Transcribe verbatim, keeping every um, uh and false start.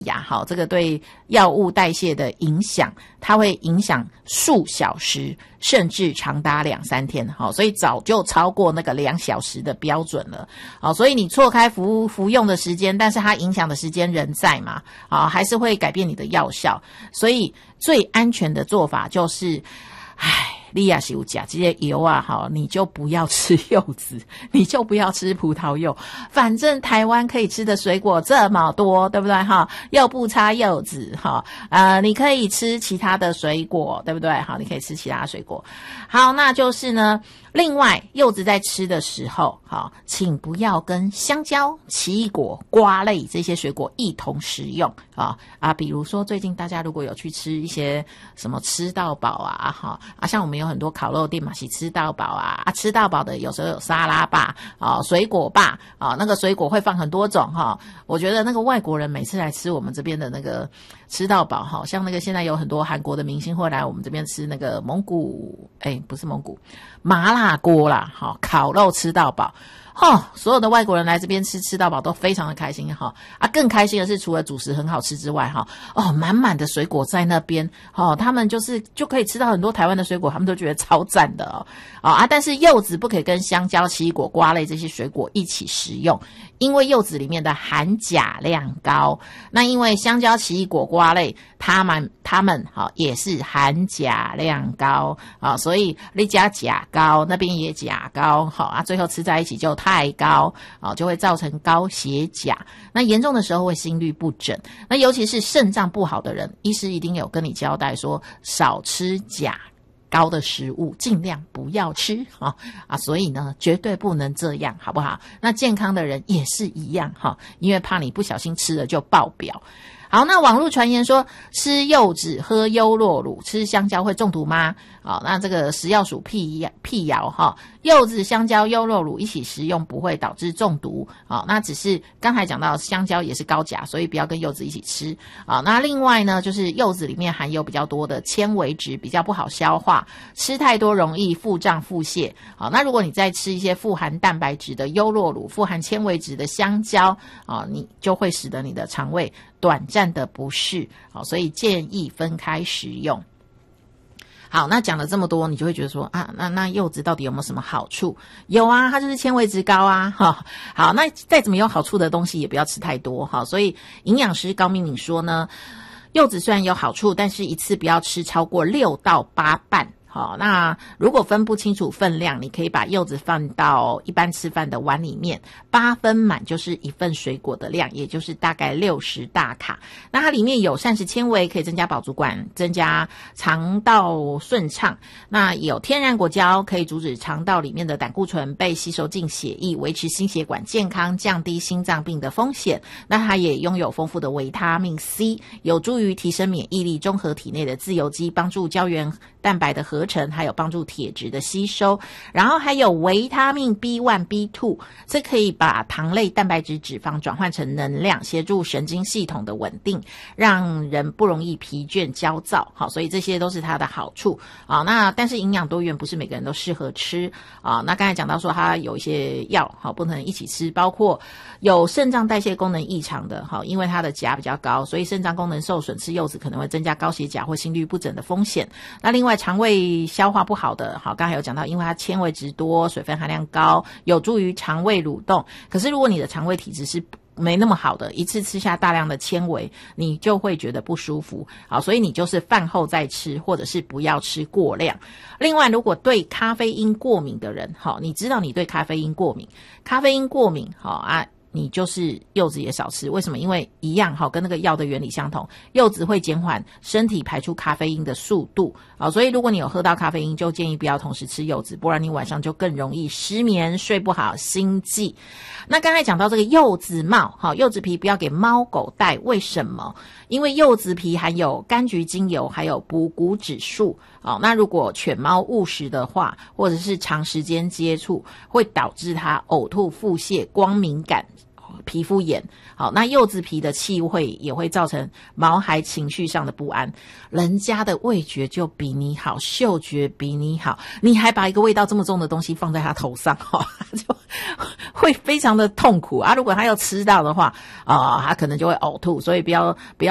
呀，好，这个对药物代谢的影响，它会影响数小时，甚至长达两三天，好，所以早就超过那个两小时的标准了，好，所以你错开服服用的时间，但是它影响的时间仍在嘛，好，还是会改变你的药效，所以最安全的做法就是，唉。你也是有吃这些油啊，好，你就不要吃柚子，你就不要吃葡萄柚，反正台湾可以吃的水果这么多，对不对哈？又不差柚子哈，呃，你可以吃其他的水果，对不对？好，你可以吃其他的水果。好，那就是呢，另外柚子在吃的时候，好，请不要跟香蕉、奇异果、瓜类这些水果一同食用啊啊，比如说最近大家如果有去吃一些什么吃到饱啊，哈啊，像我们有很多烤肉店嘛，是吃到饱啊，啊，吃到饱的有时候有沙拉吧，啊，水果吧，啊，那个水果会放很多种哈。我觉得那个外国人每次来吃我们这边的那个吃到饱，哈，像那个现在有很多韩国的明星会来我们这边吃那个蒙古，哎，不是蒙古，麻辣锅啦，哈，烤肉吃到饱。哦，所有的外国人来这边吃吃到饱都非常的开心哈啊！更开心的是，除了主食很好吃之外哈，哦，满满的水果在那边哦，他们就是就可以吃到很多台湾的水果，他们都觉得超赞的哦啊！但是柚子不可以跟香蕉、奇异果、瓜类这些水果一起食用，因为柚子里面的含钾量高。那因为香蕉、奇异果、瓜类，它们它们好、哦、也是含钾量高啊、哦，所以你加钾高，那边也钾高，好、哦、啊，最后吃在一起就太高啊、哦，就会造成高血钾。那严重的时候会心律不整。那尤其是肾脏不好的人，医师一定有跟你交代说，少吃钾高的食物，尽量不要吃啊啊！所以呢，绝对不能这样，好不好？那健康的人也是一样哈，因为怕你不小心吃了就爆表。好，那网络传言说吃柚子、喝优酪乳、吃香蕉会中毒吗？好，那这个食药署辟辟谣哈，柚子、香蕉、优酪乳一起食用不会导致中毒。好，那只是刚才讲到香蕉也是高钾，所以不要跟柚子一起吃。好，那另外呢，就是柚子里面含有比较多的纤维质，比较不好消化，吃太多容易腹胀腹泻。好，那如果你再吃一些富含蛋白质的优酪乳、富含纤维质的香蕉，啊，你就会使得你的肠胃短暂的不适，好，所以建议分开食用。好，那讲了这么多，你就会觉得说啊，那那柚子到底有没有什么好处？有啊，它就是纤维质高啊，哈。好，那再怎么有好处的东西也不要吃太多，哈。所以营养师高敏敏说呢，柚子虽然有好处，但是一次不要吃超过六到八瓣。好，那如果分不清楚分量，你可以把柚子放到一般吃饭的碗里面，八分满就是一份水果的量，也就是大概六十大卡。那它里面有膳食纤维，可以增加饱足感，增加肠道顺畅。那有天然果胶，可以阻止肠道里面的胆固醇被吸收进血液，维持心血管健康，降低心脏病的风险。那它也拥有丰富的维他命 C， 有助于提升免疫力，中和体内的自由基，帮助胶原蛋白的合成，还有帮助铁质的吸收，然后还有维他命 B 一 B 二， 这可以把糖类蛋白质脂肪转换成能量，协助神经系统的稳定，让人不容易疲倦焦躁。好，所以这些都是它的好处啊。那但是营养多元不是每个人都适合吃啊。那刚才讲到说它有一些药好不能一起吃，包括有肾脏代谢功能异常的，好，因为它的钾比较高，所以肾脏功能受损，吃柚子可能会增加高血钾或心律不整的风险。那另外肠胃消化不好的，好，刚才有讲到，因为它纤维质多，水分含量高，有助于肠胃蠕动。可是如果你的肠胃体质是没那么好的，一次吃下大量的纤维，你就会觉得不舒服。好，所以你就是饭后再吃，或者是不要吃过量。另外，如果对咖啡因过敏的人，好，你知道你对咖啡因过敏，咖啡因过敏，好啊。你就是柚子也少吃，为什么？因为一样好，跟那个药的原理相同，柚子会减缓身体排出咖啡因的速度，好，所以如果你有喝到咖啡因，就建议不要同时吃柚子，不然你晚上就更容易失眠、睡不好、心悸。那刚才讲到这个柚子帽，好，柚子皮不要给猫狗带，为什么？因为柚子皮含有柑橘精油，还有补骨指数，好，那如果犬猫误食的话，或者是长时间接触，会导致它呕吐、腹泻、光敏感。 皮肤炎。好，那柚子皮的气味也会造成毛孩情绪上的不安。人家的味觉就比你好，嗅觉比你好，你还把一个味道这么重的东西放在他头上，哈，就会非常的痛苦啊！如果他要吃到的话，啊、呃，他可能就会呕吐，所以不要不要。